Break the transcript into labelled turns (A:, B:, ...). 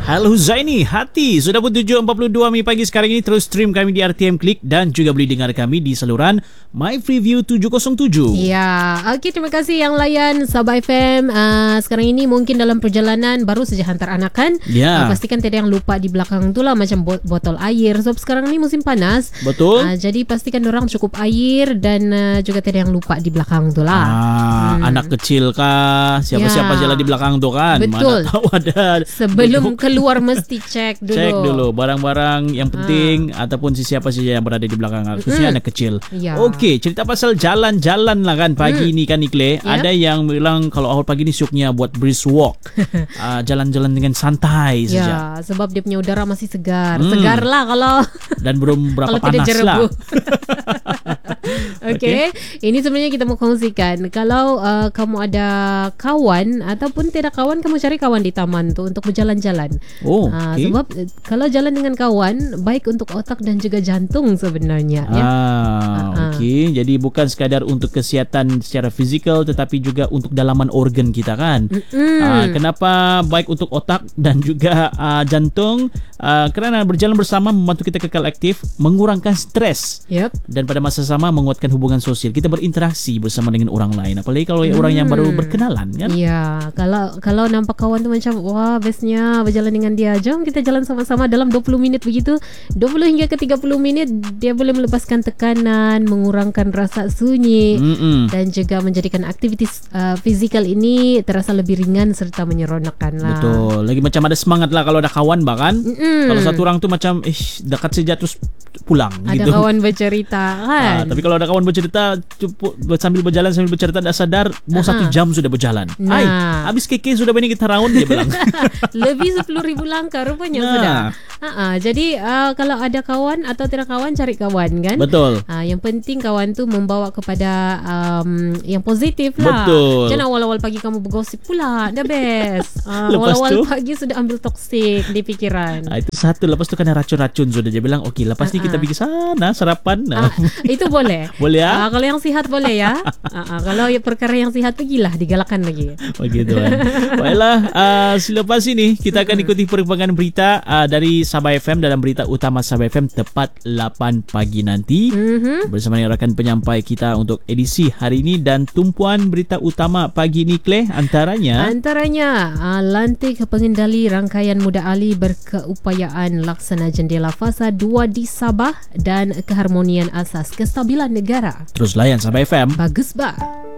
A: Halo Zaini, hati sudah pun 7.42 Mi pagi sekarang ini. Terus stream kami di RTM Klik dan juga boleh dengar kami di saluran My Freeview 707.
B: Ya, okey, terima kasih yang layan Sabah FM. Sekarang ini mungkin dalam perjalanan baru saja hantar anak kan.
A: Ya.
B: Pastikan tidak yang lupa di belakang tu lah macam botol air. Sebab sekarang ni musim panas.
A: Betul.
B: Jadi pastikan orang cukup air dan juga tidak yang lupa di belakang tu lah.
A: Anak kecil kah? Siapa-siapa jalan di belakang tu kan?
B: Betul.
A: Mana tahu ada.
B: Sebelum keluar mesti cek dulu.
A: Cek dulu barang-barang yang penting ataupun siapa saja yang berada di belakang, khususnya anak kecil.
B: Ya.
A: Okey, cerita pasal jalan-jalan lah kan pagi ni kan Ikle.
B: Ya.
A: Ada yang bilang kalau awal pagi ni syuknya buat brisk walk. Jalan-jalan dengan santai saja.
B: Ya, sebab dia punya udara masih segar. Segar lah kalau
A: dan belum berapa
B: kalau tidak
A: panas lah.
B: jerebu. Okey. Ini sebenarnya kita mau kongsikan. Kalau kamu ada kawan ataupun tidak kawan, kamu cari kawan di taman tu untuk berjalan-jalan.
A: Oh, okay.
B: Sebab kalau jalan dengan kawan baik untuk otak dan juga jantung sebenarnya.
A: Okey. Jadi bukan sekadar untuk kesihatan secara fizikal tetapi juga untuk dalaman organ kita kan. Kenapa baik untuk otak dan juga jantung? Kerana berjalan bersama membantu kita kekal aktif, mengurangkan stres. Dan pada masa sama menguatkan hubungan sosial. Kita berinteraksi bersama dengan orang lain. Apalagi kalau orang yang baru berkenalan kan.
B: Ya, kalau nampak kawan tu macam wah bestnya berjalan dengan dia. Jom kita jalan sama-sama dalam 20 minit begitu. 20 hingga ke 30 minit dia boleh melepaskan tekanan, mengurangkan rasa sunyi dan juga menjadikan aktivitas fizikal ini terasa lebih ringan serta menyeronokkan lah.
A: Betul. Lagi macam ada semangat lah kalau ada kawan bahkan. Kalau satu orang tu macam dekat saja terus pulang
B: ada
A: gitu.
B: Kawan bercerita kan.
A: Tapi kalau ada kawan bercerita sambil berjalan sambil bercerita tak sadar mau 1 jam sudah berjalan. Habis keke sudah banyak kita round dia bilang.
B: Lebih 10,000 langkah rupanya sudah. Jadi kalau ada kawan atau tidak kawan, cari kawan kan.
A: Betul.
B: Yang penting kawan tu membawa kepada yang positif lah.
A: Betul.
B: Jangan awal-awal pagi kamu bergosip pula. Dah best. Awal-awal pagi sudah ambil toksik di pikiran.
A: Itu satu. Lepas tu kena racun-racun sudah. Dia bilang okey lepas ni kita pergi sana sarapan.
B: Itu boleh.
A: Boleh ya.
B: Kalau yang sihat boleh ya. Kalau perkara yang sihat pergilah digalakan lagi.
A: Begitu kan. Baiklah, selepas ini kita akan ikuti perkembangan berita dari Sabah FM dalam berita utama Sabah FM tepat 8 pagi nanti bersama dengan rakan penyampai kita untuk edisi hari ini. Dan tumpuan berita utama pagi ini Claire antaranya lantik pengendali rangkaian Muda Ali berkeupayaan laksana jendela fasa 2 di Sabah dan keharmonian asas kestabilan negara. Terus layan Sabah FM.
B: Bagus bah.